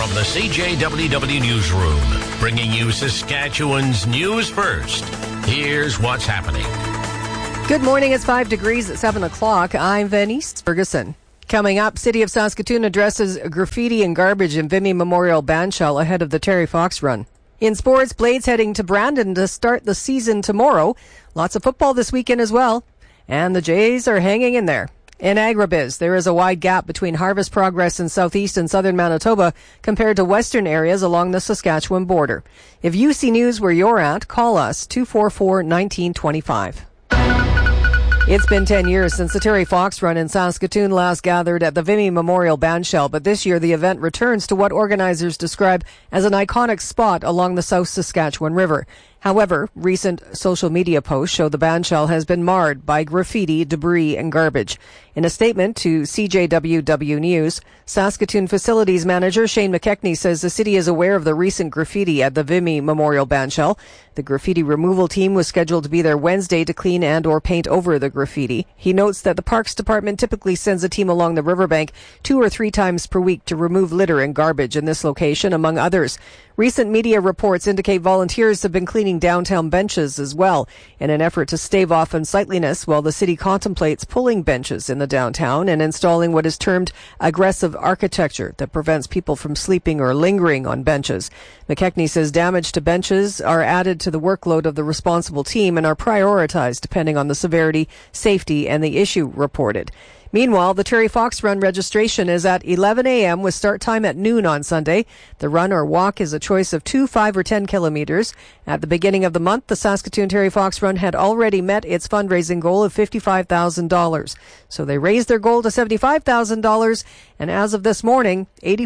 From the CJWW Newsroom, bringing you Saskatchewan's news first. Here's what's happening. Good morning. It's 5 degrees at 7 o'clock. I'm Venice Ferguson. Coming up, City of Saskatoon addresses graffiti and garbage in Vimy Memorial Bandshell ahead of the Terry Fox Run. In sports, Blades heading to Brandon to start the season tomorrow. Lots of football this weekend as well. And the Jays are hanging in there. In agribiz, there is a wide gap between harvest progress in southeast and southern Manitoba compared to western areas along the Saskatchewan border. If you see news where you're at, call us 244-1925. It's been 10 years since the Terry Fox Run in Saskatoon last gathered at the Vimy Memorial Bandshell, but this year the event returns to what organizers describe as an iconic spot along the South Saskatchewan River. However, recent social media posts show the bandshell has been marred by graffiti, debris, and garbage. In a statement to CJWW News, Saskatoon Facilities Manager Shane McKechnie says the city is aware of the recent graffiti at the Vimy Memorial Bandshell. The graffiti removal team was scheduled to be there Wednesday to clean and or paint over the graffiti. He notes that the Parks Department typically sends a team along the riverbank 2 or 3 times per week to remove litter and garbage in this location, among others. Recent media reports indicate volunteers have been cleaning downtown benches as well in an effort to stave off unsightliness while the city contemplates pulling benches in the downtown and installing what is termed aggressive architecture that prevents people from sleeping or lingering on benches. McKechnie says damage to benches are added to the workload of the responsible team and are prioritized depending on the severity, safety, and the issue reported. Meanwhile, the Terry Fox Run registration is at 11 a.m. with start time at noon on Sunday. The run or walk is a choice of 2, 5, or 10 kilometers. At the beginning of the month, the Saskatoon Terry Fox Run had already met its fundraising goal of $55,000. So they raised their goal to $75,000, and as of this morning,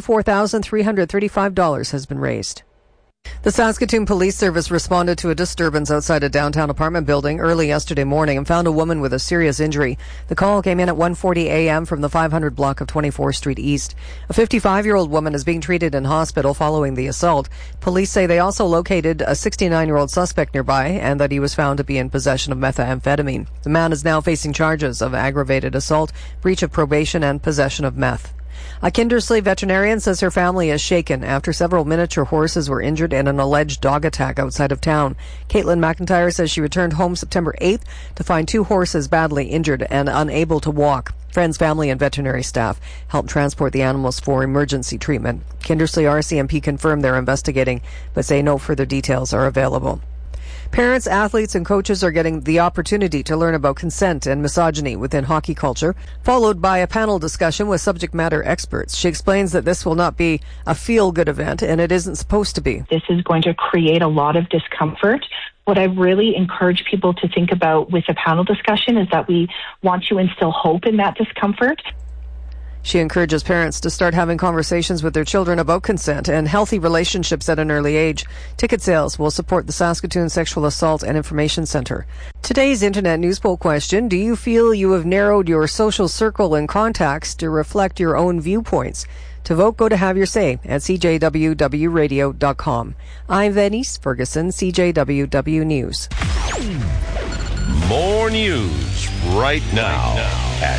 $84,335 has been raised. The Saskatoon Police Service responded to a disturbance outside a downtown apartment building early yesterday morning and found a woman with a serious injury. The call came in at 1:40 a.m. from the 500 block of 24th Street East. A 55-year-old woman is being treated in hospital following the assault. Police say they also located a 69-year-old suspect nearby and that he was found to be in possession of methamphetamine. The man is now facing charges of aggravated assault, breach of probation, and possession of meth. A Kindersley veterinarian says her family is shaken after several miniature horses were injured in an alleged dog attack outside of town. Caitlin McIntyre says she returned home September 8th to find 2 horses badly injured and unable to walk. Friends, family, and veterinary staff helped transport the animals for emergency treatment. Kindersley RCMP confirmed they're investigating, but say no further details are available. Parents, athletes, and coaches are getting the opportunity to learn about consent and misogyny within hockey culture, followed by a panel discussion with subject matter experts. She explains that this will not be a feel-good event, and it isn't supposed to be. This is going to create a lot of discomfort. What I really encourage people to think about with a panel discussion is that we want to instill hope in that discomfort. She encourages parents to start having conversations with their children about consent and healthy relationships at an early age. Ticket sales will support the Saskatoon Sexual Assault and Information Centre. Today's Internet News Poll question: do you feel you have narrowed your social circle and contacts to reflect your own viewpoints? To vote, go to Have Your Say at cjwwradio.com. I'm Venice Ferguson, CJWW News. More news right now at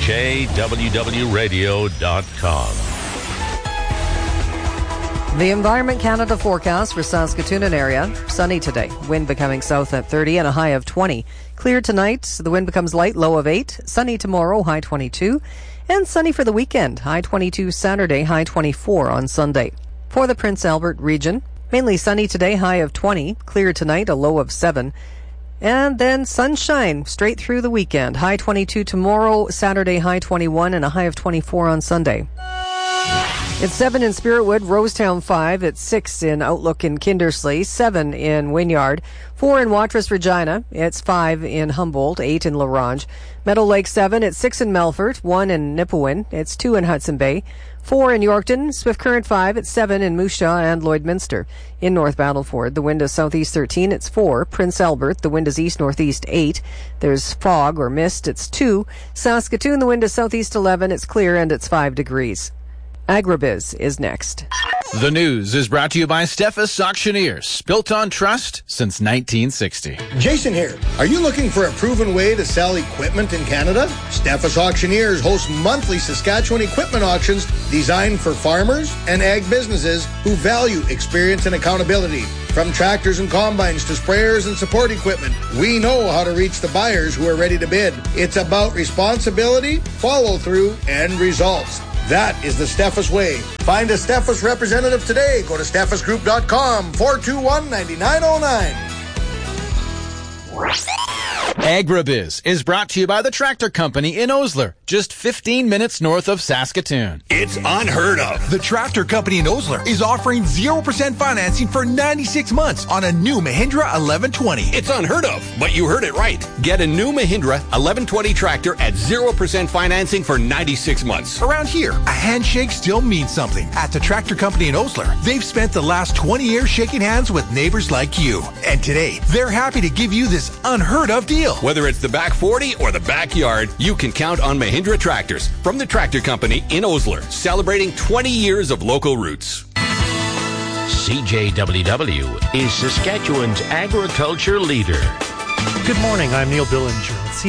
cjwwradio.com. The Environment Canada forecast for Saskatoon and area: sunny today, wind becoming south at 30 and a high of 20. Clear tonight, the wind becomes light, low of 8. Sunny tomorrow, high 22. And sunny for the weekend, high 22 Saturday, high 24 on Sunday. For the Prince Albert region, mainly sunny today, high of 20. Clear tonight, a low of 7. And then sunshine straight through the weekend. High 22 tomorrow, Saturday, high 21, and a high of 24 on Sunday. It's 7 in Spiritwood, Rosetown 5. It's 6 in Outlook in Kindersley, 7 in Wynyard, 4 in Watrous Regina. It's 5 in Humboldt, 8 in La Ronge. Meadow Lake 7. It's 6 in Melfort, 1 in Nipawin. It's 2 in Hudson Bay. 4 in Yorkton, Swift Current 5, it's 7 in Moose Jaw and Lloydminster. In North Battleford, the wind is southeast 13, it's 4. Prince Albert, the wind is east-northeast 8. There's fog or mist, it's 2. Saskatoon, the wind is southeast 11, it's clear and it's 5 degrees. Agribiz is next. The news is brought to you by Steffes Auctioneers, built on trust since 1960. Jason here. Are you looking for a proven way to sell equipment in Canada? Steffes Auctioneers hosts monthly Saskatchewan equipment auctions designed for farmers and ag businesses who value experience and accountability. From tractors and combines to sprayers and support equipment, we know how to reach the buyers who are ready to bid. It's about responsibility, follow-through, and results. That is the Steffes way. Find a Steffes representative today. Go to steffesgroup.com, 421-9909. Agribiz is brought to you by the Tractor Company in Osler, just 15 minutes north of Saskatoon. It's unheard of. The Tractor Company in Osler is offering 0% financing for 96 months on a new Mahindra 1120. It's unheard of, but you heard it right. Get a new Mahindra 1120 tractor at 0% financing for 96 months. Around here, a handshake still means something. At the Tractor Company in Osler, they've spent the last 20 years shaking hands with neighbors like you. And today, they're happy to give you this unheard of deal. Whether it's the back 40 or the backyard, you can count on Mahindra tractors from the Tractor Company in Osler, celebrating 20 years of local roots. CJWW is Saskatchewan's agriculture leader. Good morning, I'm Neil Billinger with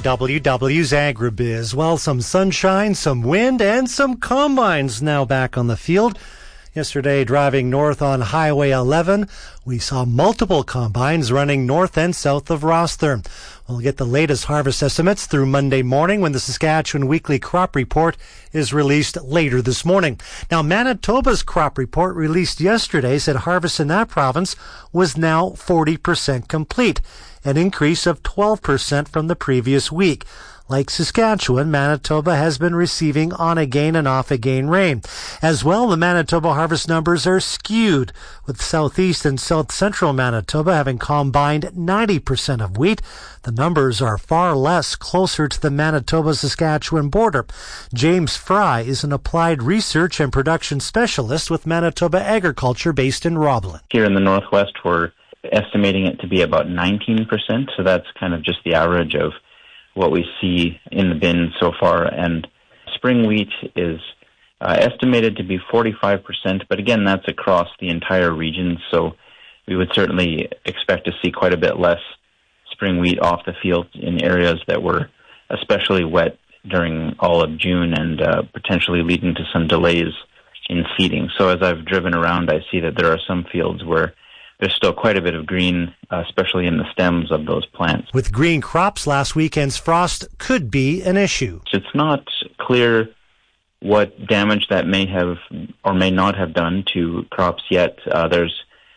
CJWW's Agribiz. Well, some sunshine, some wind, and some combines now back on the field. Yesterday, driving north on Highway 11, we saw multiple combines running north and south of Rosthern. We'll get the latest harvest estimates through Monday morning when the Saskatchewan Weekly Crop Report is released later this morning. Now, Manitoba's crop report released yesterday said harvest in that province was now 40% complete, an increase of 12% from the previous week. Like Saskatchewan, Manitoba has been receiving on-again and off-again rain. As well, the Manitoba harvest numbers are skewed, with southeast and south-central Manitoba having combined 90% of wheat. The numbers are far less closer to the Manitoba-Saskatchewan border. James Fry is an applied research and production specialist with Manitoba Agriculture based in Roblin. Here in the Northwest, we're estimating it to be about 19%, so that's kind of just the average of what we see in the bin so far. And spring wheat is estimated to be 45%, but again, that's across the entire region, so we would certainly expect to see quite a bit less spring wheat off the field in areas that were especially wet during all of June and potentially leading to some delays in seeding. So as I've driven around, I see that there are some fields where there's still quite a bit of green, especially in the stems of those plants. With green crops, last weekend's frost could be an issue. It's not clear what damage that may have or may not have done to crops yet. There's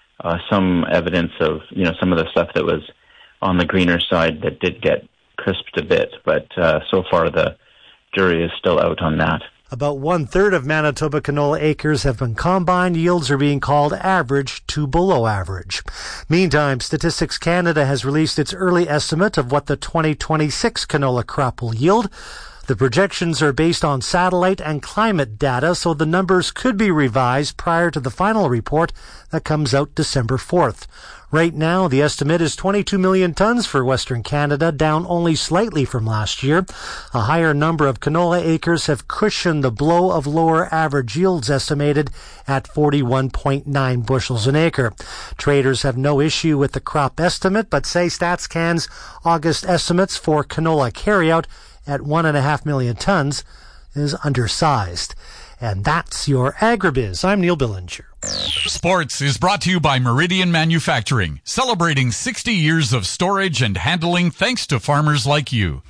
some evidence of, some of the stuff that was on the greener side that did get crisped a bit, but so far the jury is still out on that. About 1/3 of Manitoba canola acres have been combined. Yields are being called average to below average. Meantime, Statistics Canada has released its early estimate of what the 2026 canola crop will yield. The projections are based on satellite and climate data, so the numbers could be revised prior to the final report that comes out December 4th. Right now, the estimate is 22 million tons for Western Canada, down only slightly from last year. A higher number of canola acres have cushioned the blow of lower average yields estimated at 41.9 bushels an acre. Traders have no issue with the crop estimate, but say StatsCan's August estimates for canola carryout at 1.5 million tons is undersized. And that's your Agribiz. I'm Neil Billinger. Sports is brought to you by Meridian Manufacturing, celebrating 60 years of storage and handling thanks to farmers like you.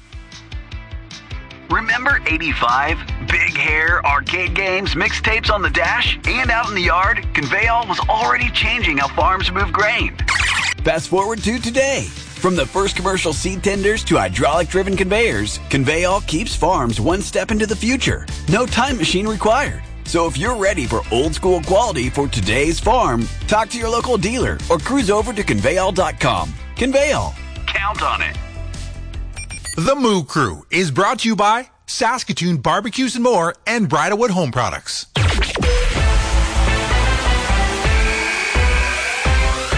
Remember 85? Big hair, arcade games, mixtapes on the dash, and out in the yard? Conveyall was already changing how farms move grain. Fast forward to today. From the first commercial seed tenders to hydraulic-driven conveyors, Conveyall keeps farms one step into the future. No time machine required. So if you're ready for old-school quality for today's farm, talk to your local dealer or cruise over to Conveyall.com. Conveyall. Count on it. The Moo Crew is brought to you by Saskatoon Barbecues and More and Bridalwood Home Products.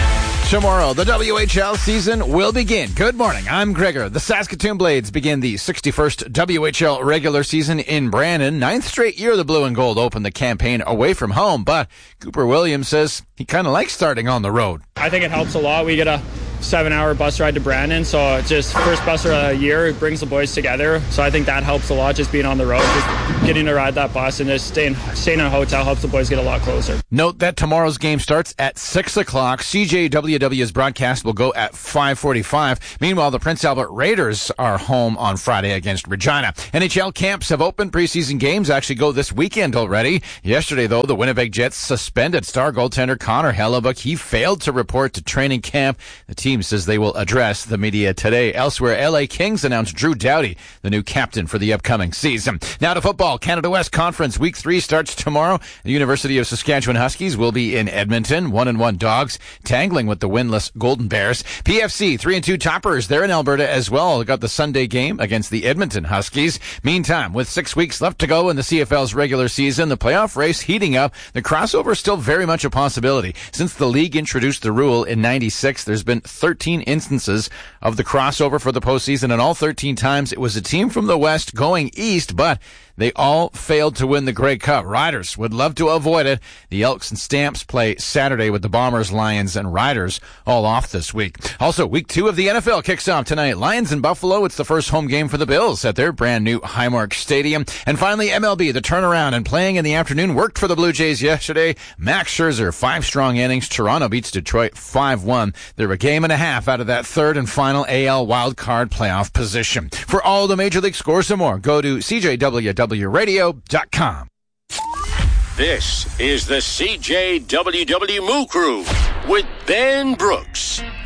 Tomorrow, the WHL season will begin. Good morning, I'm Gregor. The Saskatoon Blades begin the 61st WHL regular season in Brandon. 9th straight year the Blue and Gold opened the campaign away from home, but Cooper Williams says he kind of likes starting on the road. I think it helps a lot. We get a 7-hour bus ride to Brandon, so it's just first bus of the year. It brings the boys together, so I think that helps a lot, just being on the road, just getting to ride that bus, and just staying in a hotel helps the boys get a lot closer. Note that tomorrow's game starts at 6 o'clock. CJWW's broadcast will go at 5:45. Meanwhile, the Prince Albert Raiders are home on Friday against Regina. NHL camps have opened. Preseason games actually go this weekend already. Yesterday, though, the Winnipeg Jets suspended star goaltender Connor Hellebuyck. He failed to report to training camp. The team says they will address the media today. Elsewhere, LA Kings announced Drew Doughty, the new captain for the upcoming season. Now to football. Canada West Conference Week 3 starts tomorrow. The University of Saskatchewan Huskies will be in Edmonton. 1-1 Dogs tangling with the winless Golden Bears. PFC 3-2 toppers. They're in Alberta as well. They got the Sunday game against the Edmonton Huskies. Meantime, with 6 weeks left to go in the CFL's regular season, the playoff race heating up. The crossover is still very much a possibility. Since the league introduced the rule in 96, there's been 13 instances of the crossover for the postseason, and all 13 times it was a team from the West going east, but they all failed to win the Grey Cup. Riders would love to avoid it. The Elks and Stamps play Saturday with the Bombers, Lions, and Riders all off this week. Also, Week 2 of the NFL kicks off tonight. Lions in Buffalo. It's the first home game for the Bills at their brand new Highmark Stadium. And finally, MLB, the turnaround and playing in the afternoon worked for the Blue Jays yesterday. Max Scherzer, 5 strong innings. Toronto beats Detroit 5-1. They're a game and a half out of that third and final AL wildcard playoff position. For all the Major League scores and more, go to CJWWradio.com. This is the CJWW Moo Crew with Ben Brooks.